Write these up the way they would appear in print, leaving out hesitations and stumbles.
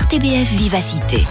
RTBF Vivacité.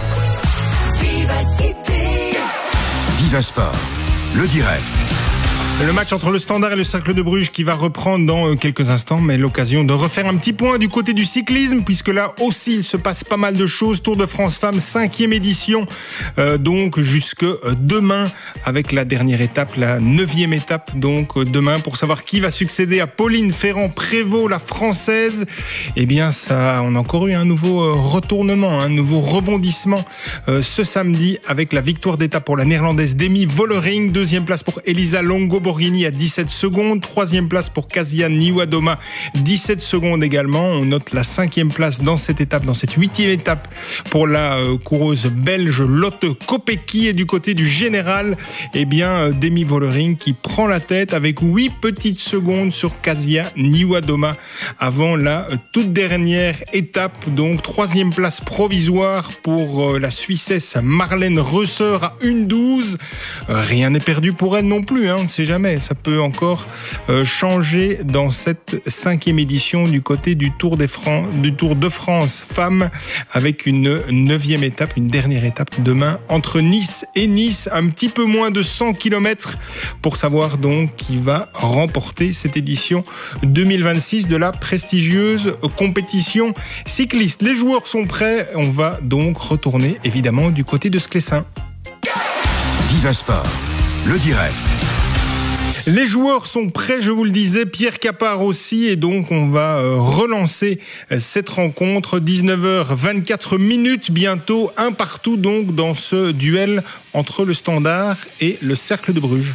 Vivasport, le direct. Le match entre le Standard et le Cercle de Bruges qui va reprendre dans quelques instants, mais l'occasion de refaire un petit point du côté du cyclisme, puisque là aussi il se passe pas mal de choses. Tour de France Femmes, 5e édition, donc jusque demain, avec la dernière étape, la 9e étape, donc demain, pour savoir qui va succéder à Pauline Ferrand-Prévot, la Française. Eh bien, ça, on a encore eu un nouveau retournement, un nouveau rebondissement ce samedi, avec la victoire d'étape pour la Néerlandaise Demi Vollering, 2e place pour Elisa Longo Borghini à 17 secondes, 3e place pour Kasia Niewiadoma, 17 secondes également. On note la 5e place dans cette étape, dans cette 8e étape pour la coureuse belge Lotte Kopecky. Et du côté du général, eh bien, Demi Vollering qui prend la tête avec 8 petites secondes sur Kasia Niewiadoma avant la toute dernière étape. Donc 3e place provisoire pour la Suissesse Marlène Reusser à 1,12. Rien n'est perdu pour elle non plus, hein, on ne sait jamais. Ça peut encore changer dans cette 5e édition du côté du Tour de France Femmes, avec une 9e étape, une dernière étape demain entre Nice et Nice, un petit peu moins de 100 km pour savoir donc qui va remporter cette édition 2026 de la prestigieuse compétition cycliste. Les joueurs sont prêts, on va donc retourner évidemment du côté de Sclessin. Vivasport, le direct. Les joueurs sont prêts, je vous le disais, Pierre Capard aussi, et donc on va relancer cette rencontre. 19h24 bientôt, un partout donc dans ce duel entre le Standard et le Cercle de Bruges.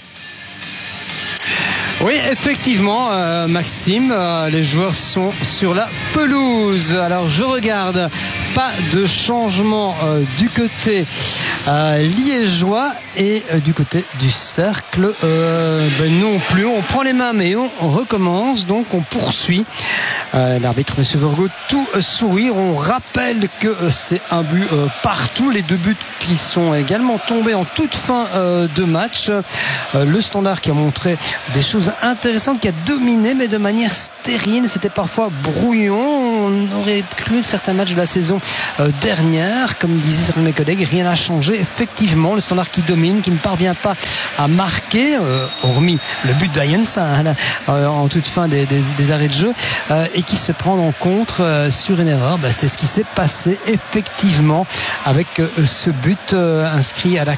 Oui, effectivement, Maxime, les joueurs sont sur la pelouse. Alors je regarde, pas de changement du côté liégeois et du côté du Cercle non plus. On prend les mains mais on recommence, donc on poursuit. L'arbitre M. Vergo tout sourire. On rappelle que c'est un but partout, les 2 buts qui sont également tombés en toute fin de match. Le Standard qui a montré des choses intéressantes, qui a dominé mais de manière stérile, c'était parfois brouillon. On aurait cru certains matchs de la saison dernière, comme disaient certains de mes collègues, rien n'a changé. Effectivement, le Standard qui domine, qui ne parvient pas à marquer, hormis le but d'Ayensa en toute fin des arrêts de jeu, et qui se prend en contre sur une erreur. C'est ce qui s'est passé effectivement avec ce but inscrit à la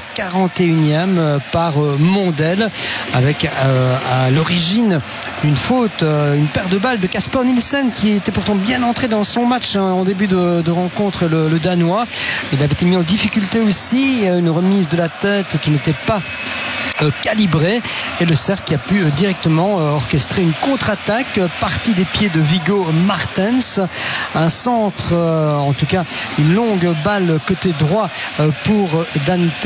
41e par Mondel, avec à l'origine une faute, une paire de balles de Casper Nielsen, qui était pourtant bien entré dans son match en début de rencontre, le Danois. Il avait été mis en difficulté aussi, une remise de la tête qui n'était pas calibré, et le Cercle qui a pu directement orchestrer une contre-attaque partie des pieds de Viggo Martens, un centre, en tout cas une longue balle côté droit pour Dante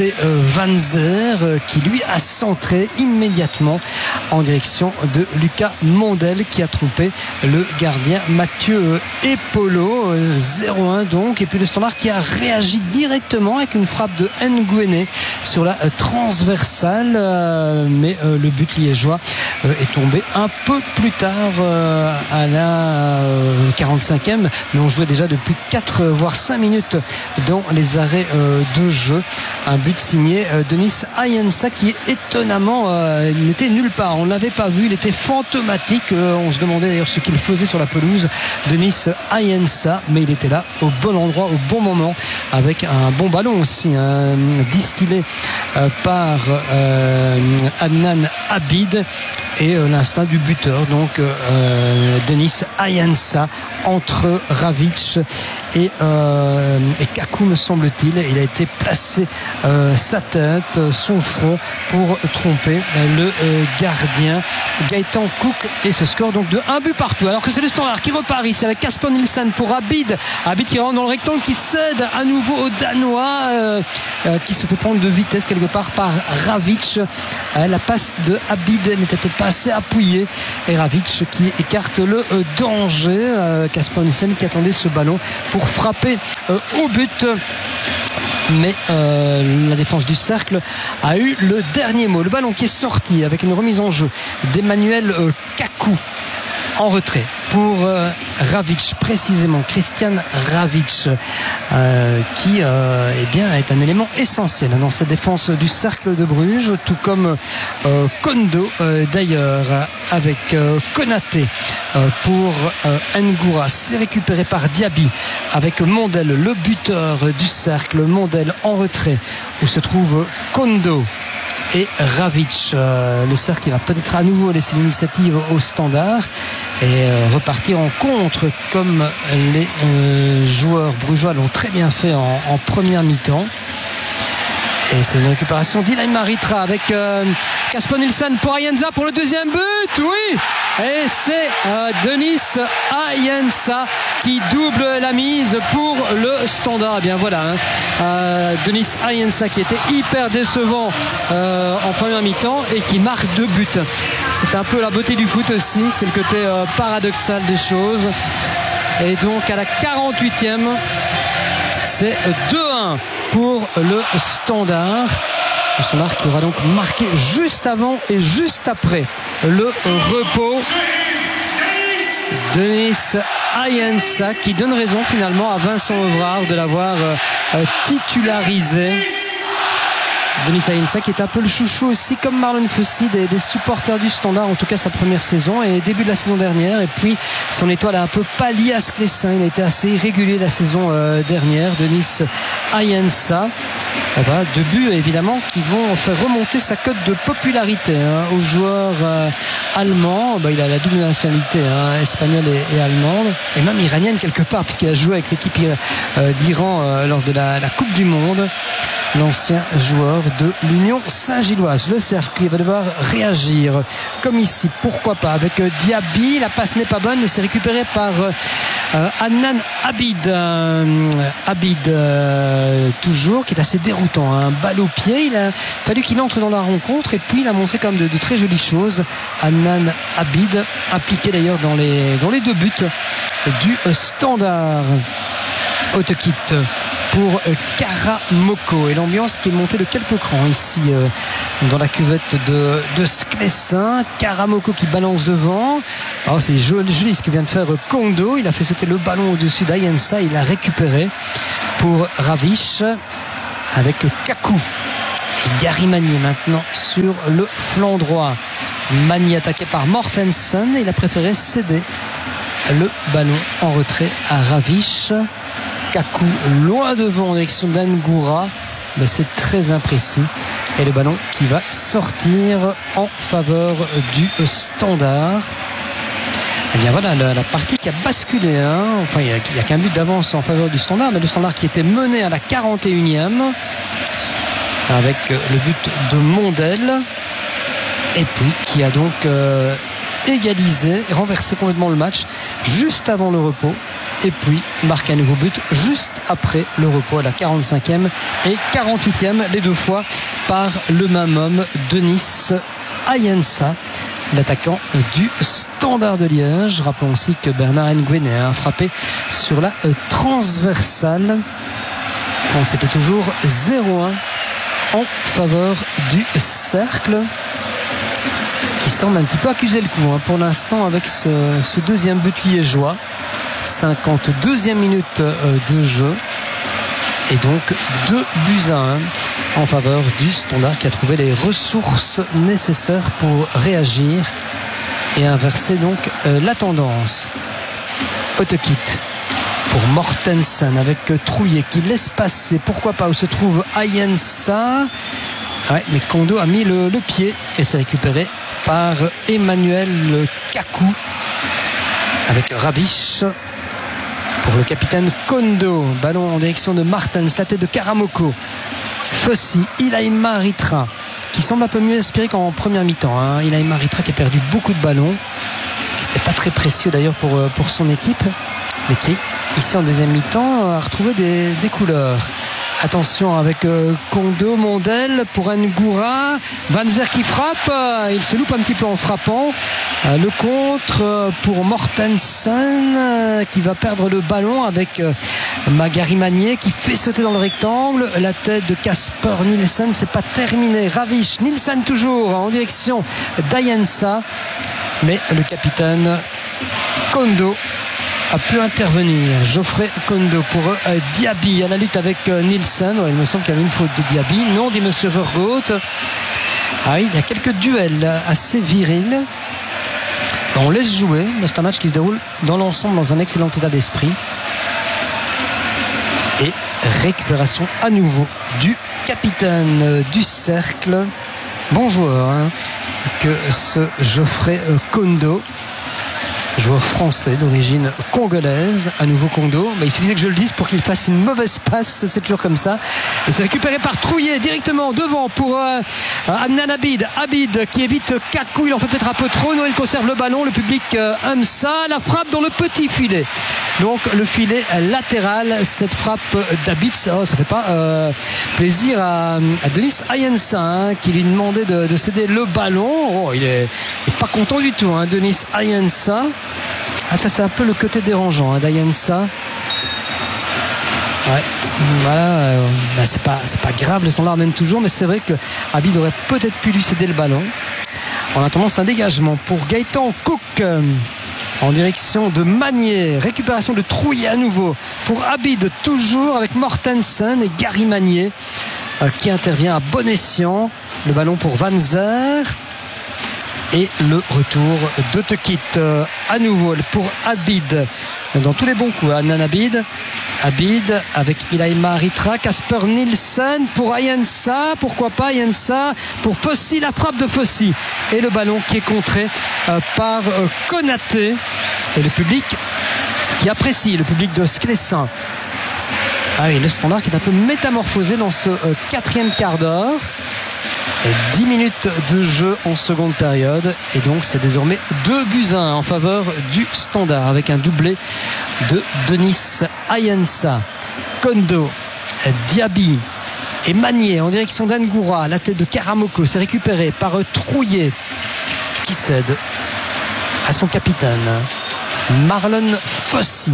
Vanzer, qui lui a centré immédiatement en direction de Lucas Mondel, qui a trompé le gardien Mathieu Epolo. 0-1 donc, et puis le Standard qui a réagi directement avec une frappe de Nguene sur la transversale, mais le but liégeois est tombé un peu plus tard à la 45e, mais on jouait déjà depuis 4 voire 5 minutes dans les arrêts de jeu. Un but signé Denis Ayensa, qui étonnamment n'était nulle part, on ne l'avait pas vu, il était fantomatique, on se demandait d'ailleurs ce qu'il faisait sur la pelouse, Denis Ayensa, mais il était là au bon endroit au bon moment, avec un bon ballon aussi, distillé par Adnan Abid, et l'instinct du buteur, donc Denis Ayensa, entre Ravic et Kakou, me semble-t-il. Il a été placé sa tête, son front, pour tromper le gardien Gaëtan Cook, et ce score donc de 1 but partout, alors que c'est le Standard qui repart ici avec Casper Nielsen pour Abid qui rentre dans le rectangle, qui cède à nouveau au Danois, qui se fait prendre de vitesse quelque part par Ravic. La passe de Abid n'était peut-être pas assez appuyée, et Ravic qui écarte le danger. Casper Nielsen qui attendait ce ballon pour frapper au but, mais la défense du Cercle a eu le dernier mot. Le ballon qui est sorti avec une remise en jeu d'Emmanuel Kakou en retrait. pour Ravic, précisément Christian Ravic, qui est un élément essentiel dans cette défense du Cercle de Bruges, tout comme Kondo d'ailleurs, avec Konaté pour Ngoura. C'est récupéré par Diaby avec Mondel, le buteur du Cercle. Mondel en retrait où se trouve Kondo et Ravic. Le Cercle va peut-être à nouveau laisser l'initiative au Standard et repartir en contre comme les joueurs brugeois l'ont très bien fait en première mi-temps. Et c'est une récupération d'Ilaim Maritra avec Casper Nielsen pour Ayensa pour le deuxième but. Oui, et c'est Denis Ayensa qui double la mise pour le Standard. Et bien voilà, Denis Ayensa qui était hyper décevant en première mi-temps et qui marque 2 buts. C'est un peu la beauté du foot aussi, c'est le côté paradoxal des choses. Et donc à la 48e, c'est 2-1 pour le Standard. Le Standard qui aura donc marqué juste avant et juste après le repos. Denis Ayensa qui donne raison finalement à Vincent Evrard de l'avoir titularisé. Denis Ayensa qui est un peu le chouchou aussi comme Marlon Fossey des supporters du Standard, en tout cas sa première saison et début de la saison dernière, et puis son étoile a un peu pâli à Sclessin. Il a été assez irrégulier la saison dernière, Denis Ayensa. 2 buts évidemment qui vont faire remonter sa cote de popularité aux joueurs allemands. Il a la double nationalité espagnole et allemande, et même iranienne quelque part puisqu'il a joué avec l'équipe d'Iran lors de la Coupe du Monde. L'ancien joueur de l'Union Saint-Gilloise. Le Cercle va devoir réagir comme ici, pourquoi pas, avec Diaby. La passe n'est pas bonne et c'est récupéré par Adnan Abid. Toujours, qui est assez déroutant, un balle au pied. Il a fallu qu'il entre dans la rencontre et puis il a montré quand même de très jolies choses. Adnan Abid, impliqué d'ailleurs dans les 2 buts du Standard. Autokit pour Karamoko, et l'ambiance qui est montée de quelques crans ici dans la cuvette de Sclessin. Karamoko qui balance devant. Alors c'est joli ce que vient de faire Kondo. Il a fait sauter le ballon au-dessus d'Ayensa. Il a récupéré pour Ravic avec Kakou et Gary Magnier maintenant sur le flanc droit. Magnier attaqué par Mortensen. Il a préféré céder le ballon en retrait à Ravic. Kakou loin devant en direction d'Angoura, mais c'est très imprécis, et le ballon qui va sortir en faveur du Standard. Et bien voilà la partie qui a basculé, Enfin il n'y a qu'un but d'avance en faveur du Standard, mais le Standard qui était mené à la 41e avec le but de Mondel, et puis qui a donc égalisé et renversé complètement le match juste avant le repos, et puis marque un nouveau but juste après le repos à la 45e et 48e, les 2 fois par le même homme, Denis Ayensa, l'attaquant du Standard de Liège. Rappelons aussi que Bernard Nguyen a frappé sur la transversale. Bon, c'était toujours 0-1 en faveur du Cercle, qui semble un petit peu accuser le coup pour l'instant avec ce deuxième but liégeois. 52e minute de jeu, et donc 2-1 en faveur du Standard, qui a trouvé les ressources nécessaires pour réagir et inverser donc la tendance. Autokit pour Mortensen avec Trouillet qui laisse passer, pourquoi pas, où se trouve Ayensa. Mais Kondo a mis le pied et c'est récupéré par Emmanuel Kakou avec Ravic pour le capitaine Kondo. Ballon en direction de Martens, la tête de Karamoko. Fossey, Ilayma Maritra qui semble un peu mieux inspiré qu'en première mi-temps. Ilayma Maritra qui a perdu beaucoup de ballons, qui n'était pas très précieux d'ailleurs pour son équipe, mais qui ici en deuxième mi-temps a retrouvé des couleurs. Attention avec Kondo, Mondel pour Ngoura, Van Zer qui frappe, il se loupe un petit peu en frappant. Le contre pour Mortensen qui va perdre le ballon avec Gary Magnier qui fait sauter dans le rectangle. La tête de Casper Nielsen, c'est pas terminé. Ravic, Nielsen toujours en direction d'Ayensa, mais le capitaine Kondo a pu intervenir. Geoffrey Kondo pour Diaby à la lutte avec Nielsen. Ouais, il me semble qu'il y avait une faute de Diaby. Non, dit monsieur Vergoot. Ah oui, il y a quelques duels assez virils. On laisse jouer. C'est un match qui se déroule dans l'ensemble dans un excellent état d'esprit. Et récupération à nouveau du capitaine du cercle. Bon joueur que ce Geoffrey Kondo, joueur français d'origine congolaise. À nouveau Kondo, il suffisait que je le dise pour qu'il fasse une mauvaise passe, c'est toujours comme ça. Et c'est récupéré par Trouillet directement devant pour Adnan Abid. Abid qui évite Kakou, il en fait peut-être un peu trop. Non, il conserve le ballon, le public aime ça. La frappe dans le petit filet. Donc le filet latéral, cette frappe d'Abid, ça fait pas plaisir à Denis Ayensa qui lui demandait de céder le ballon. Il est pas content du tout, Denis Ayensa. Ah, ça c'est un peu le côté dérangeant d'Ayensa. Ouais, voilà, c'est pas grave, le standard mène toujours, mais c'est vrai que Abid aurait peut-être pu lui céder le ballon. En attendant, c'est un dégagement pour Gaëtan Cook en direction de Magnier. Récupération de Trouillet à nouveau pour Abid, toujours avec Mortensen et Gary Magnier qui intervient à bon escient. Le ballon pour Van Zer. Et le retour de Tekit à nouveau pour Abid dans tous les bons coups. Adnan Abid avec Ilaïma Ritra, Casper Nielsen pour Ayensa, pourquoi pas Ayensa pour Fossi, la frappe de Fossi et le ballon qui est contré par Konaté et le public qui apprécie, le public de Sclessin. Ah oui, le standard qui est un peu métamorphosé dans ce quatrième quart d'heure. 10 minutes de jeu en seconde période et donc c'est désormais 2-1 en faveur du standard avec un doublé de Denis Ayensa. Kondo, Diaby et Magnier en direction d'Angoura, la tête de Karamoko, c'est récupéré par Trouillet qui cède à son capitaine Marlon Fossi.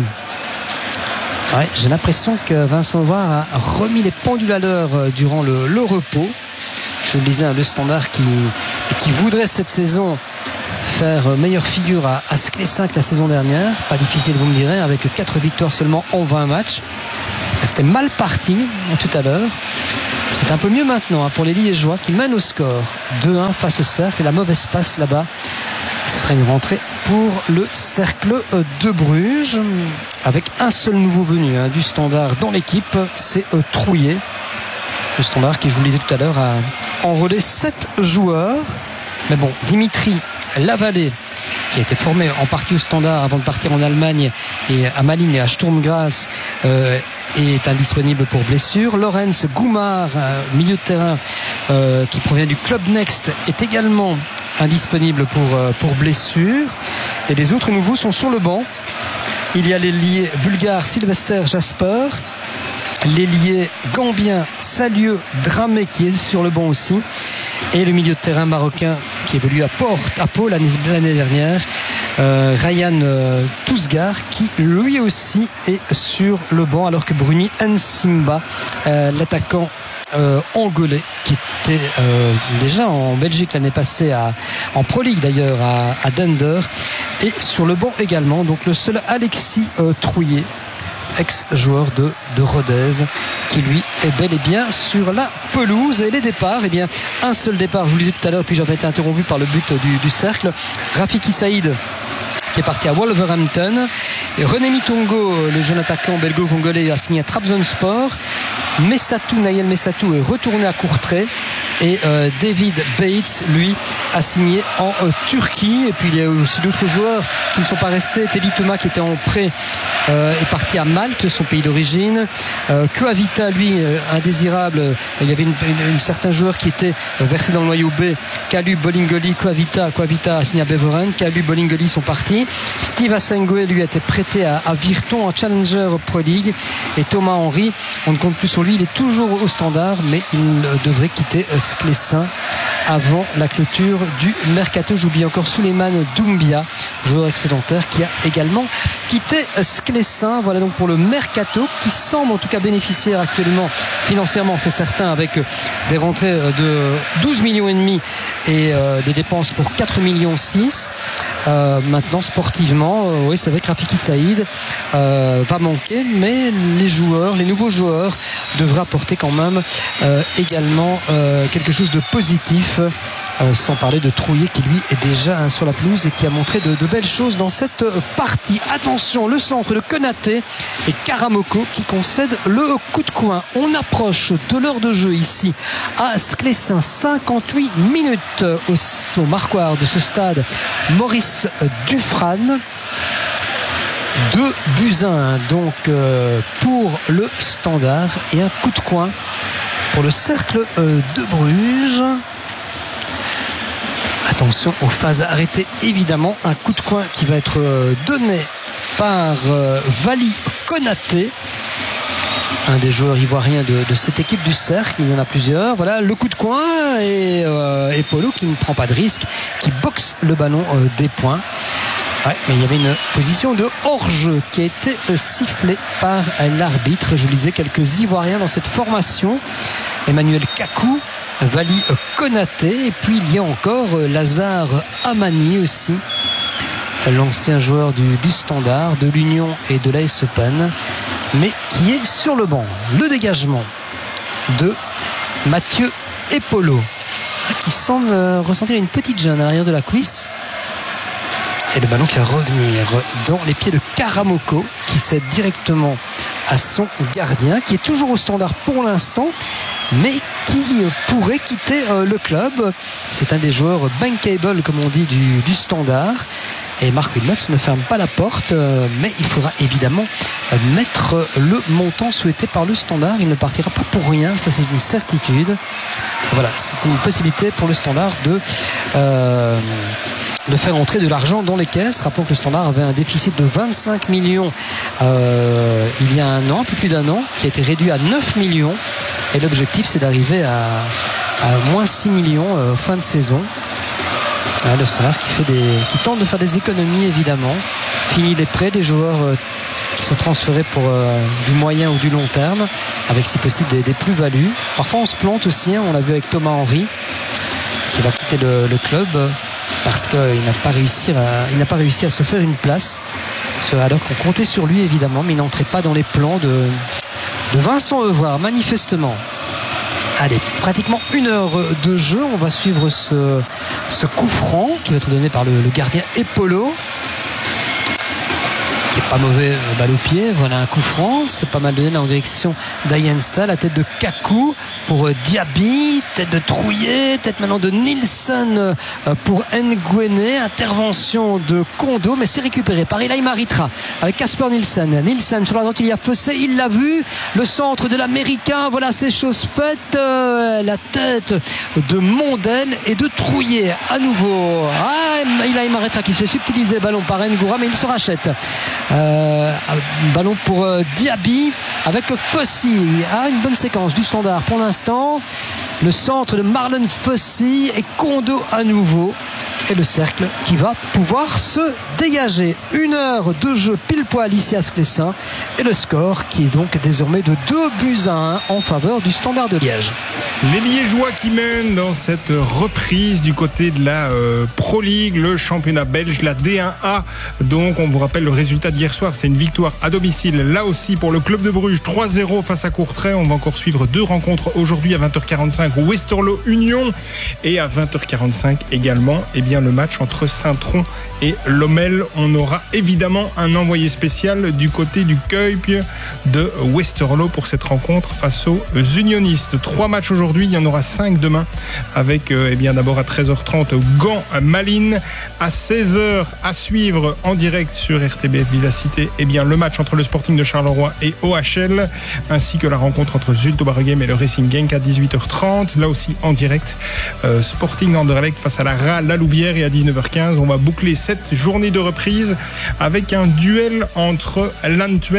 Ouais, j'ai l'impression que Vincent Auvard a remis les pendules à l'heure durant le repos. Je le disais, le standard qui voudrait cette saison faire meilleure figure à Sclessin que la saison dernière. Pas difficile, vous me direz, avec 4 victoires seulement en 20 matchs. C'était mal parti tout à l'heure. C'est un peu mieux maintenant pour les Liégeois qui mènent au score 2-1 face au cercle. Et la mauvaise passe là-bas, ce serait une rentrée pour le cercle de Bruges avec un seul nouveau venu du standard dans l'équipe, c'est Trouillet. Le standard qui, je vous le disais tout à l'heure, a enrôlé 7 joueurs. Mais bon, Dimitri Lavallée, qui a été formé en partie au standard avant de partir en Allemagne et à Malines et à Sturm Graz, est indisponible pour blessure. Lorenz Goumar, milieu de terrain qui provient du Club Next, est également indisponible pour blessure. Et les autres nouveaux sont sur le banc. Il y a l'ailier bulgare Sylvester Jasper, l'ailier gambien Salieu Dramé qui est sur le banc aussi, et le milieu de terrain marocain qui évolue à Pau l'année dernière, Ryan Tousgar, qui lui aussi est sur le banc, alors que Bruni Nsimba, l'attaquant angolais, qui était déjà en Belgique l'année passée en Pro League d'ailleurs à Dender, et sur le banc également. Donc le seul Alexis Trouillet, ex-joueur de Rodez, qui lui est bel et bien sur la pelouse. Et les départs, un seul départ, je vous le disais tout à l'heure, puis j'avais été interrompu par le but du cercle. Rafiki Saïd qui est parti à Wolverhampton, et René Mitongo, le jeune attaquant belgo-congolais, a signé à Trabzonspor. Naïel Messatou est retourné à Courtrai, et David Bates, lui, a signé en Turquie. Et puis il y a aussi d'autres joueurs qui ne sont pas restés. Teddy Thomas, qui était en prêt, est parti à Malte, son pays d'origine. Coavita, lui, indésirable. Il y avait une certain joueur qui était versé dans le noyau B. Kalu, Bolingoli, Coavita a signé à Beveren. Kalu, Bolingoli sont partis. Steve Assengwe, lui, a été prêté à Virton en Challenger Pro League. Et Thomas Henry, on ne compte plus sur lui, il est toujours au standard, mais il devrait quitter Sclessin avant la clôture du mercato. J'oublie encore Souleymane Doumbia, joueur excédentaire, qui a également quitter Sclessin. Voilà donc pour le mercato qui semble en tout cas bénéficier actuellement financièrement, c'est certain, avec des rentrées de 12,5 millions et des dépenses pour 4,6 millions. Maintenant sportivement, oui, c'est vrai que Rafiki Saïd va manquer, mais les nouveaux joueurs devraient apporter quand même également quelque chose de positif. Sans parler de Trouillet qui lui est déjà sur la pelouse et qui a montré de belles choses dans cette partie. Attention, le centre de Konaté et Karamoko qui concède le coup de coin. On approche de l'heure de jeu ici à Sclessin, 58 minutes au marquoir de ce stade Maurice Dufrane. 2-1 donc pour le Standard et un coup de coin pour le Cercle de Bruges. Attention aux phases arrêtées, évidemment. Un coup de coin qui va être donné par Vali Konaté, un des joueurs ivoiriens de cette équipe du Cercle. Il y en a plusieurs. Voilà le coup de coin et Polo qui ne prend pas de risque, qui boxe le ballon des points. Ouais, mais il y avait une position de hors-jeu qui a été sifflée par l'arbitre. Je lisais quelques Ivoiriens dans cette formation. Emmanuel Kakou, Vali Konaté, et puis il y a encore Lazare Amani aussi, l'ancien joueur du Standard, de l'Union et de l'AS Open, mais qui est sur le banc. Le dégagement de Mathieu Epolo, qui semble ressentir une petite gêne à l'arrière de la cuisse. Et le ballon qui va revenir dans les pieds de Karamoko, qui cède directement à son gardien, qui est toujours au Standard pour l'instant, mais qui pourrait quitter le club. C'est un des joueurs bankable, comme on dit, du Standard. Et Marc Wilmots ne ferme pas la porte, mais il faudra évidemment mettre le montant souhaité par le Standard. Il ne partira pas pour rien, ça c'est une certitude. Voilà, c'est une possibilité pour le Standard de faire entrer de l'argent dans les caisses. Rappelons que le Standard avait un déficit de 25 millions il y a un an, un peu plus d'un an, qui a été réduit à 9 millions. Et l'objectif, c'est d'arriver à moins 6 millions fin de saison. Le Standard qui tente de faire des économies, évidemment. Fini les prêts des joueurs qui sont transférés pour du moyen ou du long terme, avec si possible des plus-values. Parfois, on se plante aussi. On l'a vu avec Thomas Henry, qui va quitter le club parce qu'il n'a pas réussi à se faire une place, alors qu'on comptait sur lui évidemment, mais il n'entrait pas dans les plans de Vincent Evrard, manifestement. Allez, pratiquement 1 heure de jeu. On va suivre ce coup franc qui va être donné par le gardien Epolo, qui est pas mauvais, balle au pied. Voilà un coup franc, c'est pas mal donné là en direction d'Ayensa. La tête de Kakou pour Diaby, tête de Trouillet, tête maintenant de Nielsen pour Nguene. Intervention de Kondo, mais c'est récupéré par Ilaï Maritra avec Casper Nielsen. Nielsen sur la droite, il y a Fossé, il l'a vu, le centre de l'Américain. Voilà, c'est chose faite. La tête de Mondel et de Trouillet à nouveau. Ilaï Maritra qui se fait subtiliser le ballon par Ngoura, mais il se rachète. Ballon pour Diaby avec Fossy. Une bonne séquence du Standard pour l'instant. Le centre de Marlon Fossy et Kondo à nouveau. Et le Cercle qui va pouvoir se dégager. 1 heure de jeu pile poil ici à Sclessin. Et le score qui est donc désormais de 2-1 en faveur du Standard de Liège. Les Liégeois qui mènent dans cette reprise du côté de la Pro League, le championnat belge, la D1A. Donc on vous rappelle le résultat d'hier soir, c'est une victoire à domicile là aussi pour le club de Bruges, 3-0 face à Courtrai. On va encore suivre 2 rencontres aujourd'hui à 20h45 au Westerlo Union et à 20h45 également le match entre Saint-Tron et Lommel. On aura évidemment un envoyé spécial du côté du Kuip de Westerlo pour cette rencontre face aux unionistes. 3 matchs aujourd'hui, il y en aura 5 demain avec d'abord à 13h30 Gand-Malines, à 16h à suivre en direct sur RTBF Vivacité le match entre le Sporting de Charleroi et OHL, ainsi que la rencontre entre Zulte Waregem et le Racing Genk à 18h30, là aussi en direct. Sporting Anderlecht face à la RA La Louvière, et à 19h15 on va boucler cette journée de reprise avec un duel entre l'Antwerp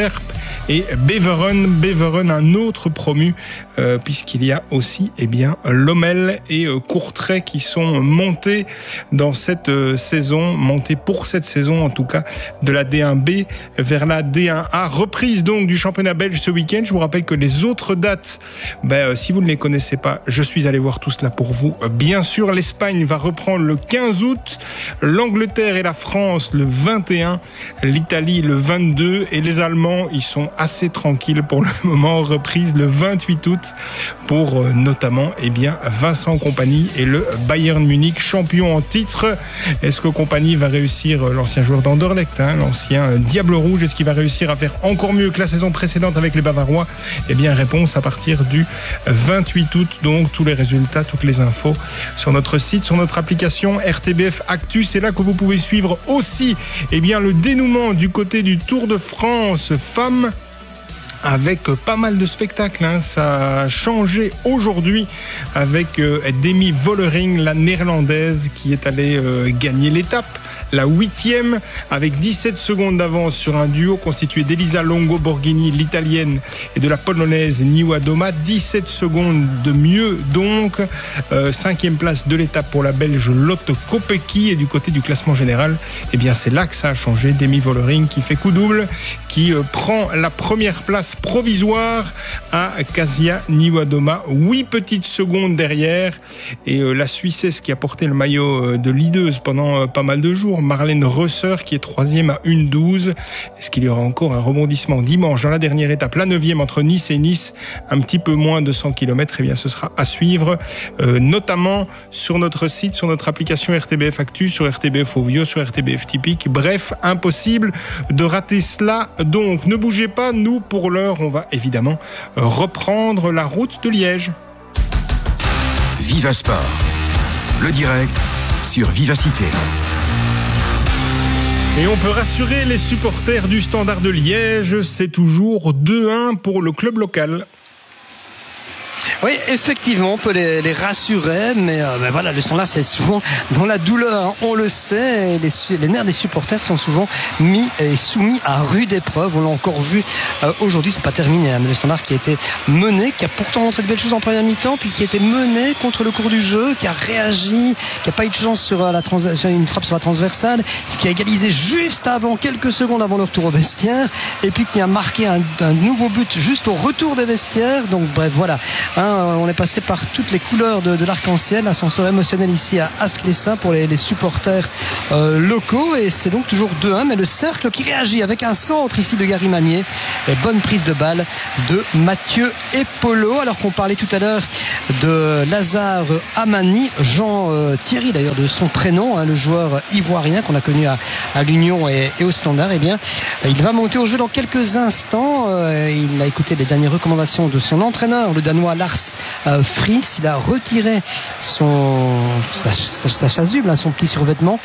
et Beveren, un autre promu, puisqu'il y a aussi Lommel et Courtrai qui sont montés dans cette saison, montés pour cette saison en tout cas, de la D1B vers la D1A. Reprise donc du championnat belge ce week-end. Je vous rappelle que les autres dates, si vous ne les connaissez pas, je suis allé voir tout cela pour vous. Bien sûr, l'Espagne va reprendre le 15 août, l'Angleterre et la France le 21, l'Italie le 22 et les Allemands, ils sont assez tranquilles pour le moment. Reprise le 28 août pour notamment Vincent Kompany et le Bayern Munich, champion en titre. Est-ce que Kompany va réussir, l'ancien joueur d'Anderlecht, l'ancien Diable Rouge, est-ce qu'il va réussir à faire encore mieux que la saison précédente avec les Bavarois? Réponse à partir du 28 août. Donc tous les résultats, toutes les infos sur notre site, sur notre application RTBF Actu. C'est là que vous pouvez suivre aussi le dénouement du côté du Tour de France femmes, avec pas mal de spectacles. Ça a changé aujourd'hui avec Demi Vollering, la néerlandaise, qui est allée gagner l'étape, la 8e, avec 17 secondes d'avance sur un duo constitué d'Elisa Longo Borghini, l'italienne, et de la polonaise Niwa Doma. 17 secondes de mieux donc. 5e place de l'étape pour la belge Lotte Kopecky. Et du côté du classement général, c'est là que ça a changé. Demi Vollering qui fait coup double, qui prend la première place provisoire à Kasia Niwa-Doma, 8 petites secondes derrière. Et la Suissesse qui a porté le maillot de leaduse pendant pas mal de jours, Marlène Rösser, qui est 3e à 1,12. Est-ce qu'il y aura encore un rebondissement dimanche dans la dernière étape, la 9e entre Nice et Nice, un petit peu moins de 100 km? Ce sera à suivre, notamment sur notre site, sur notre application RTBF Actu, sur RTBF Ovio, sur RTBF Typique. Bref, impossible de rater cela. Donc ne bougez pas, nous pour l'heure on va évidemment reprendre la route de Liège. Viva Sport, le direct sur Vivacité. Et on peut rassurer les supporters du Standard de Liège, c'est toujours 2-1 pour le club local. Oui, effectivement, on peut les rassurer, mais voilà, le Standard, c'est souvent dans la douleur, on le sait, et les nerfs des supporters sont souvent mis et soumis à rude épreuve. On l'a encore vu aujourd'hui, c'est pas terminé, mais le Standard qui a été mené, qui a pourtant montré de belles choses en première mi-temps, puis qui a été mené contre le cours du jeu, qui a réagi, qui a pas eu de chance sur une frappe sur la transversale, qui a égalisé juste avant, quelques secondes avant le retour au vestiaire, et puis qui a marqué un nouveau but juste au retour des vestiaires. Donc bref, voilà. On est passé par toutes les couleurs de l'arc-en-ciel, ascenseur émotionnel ici à Asclessin pour les supporters locaux, et c'est donc toujours 2-1, mais le Cercle qui réagit avec un centre ici de Gary Magnier et bonne prise de balle de Mathieu Epolo. Alors qu'on parlait tout à l'heure de Lazare Amani, Jean Thierry d'ailleurs de son prénom, le joueur ivoirien qu'on a connu à l'Union et au Standard, il va monter au jeu dans quelques instants. Il a écouté les dernières recommandations de son entraîneur, le Danois Lars Friis. Il a retiré sa chasuble, son petit survêtement,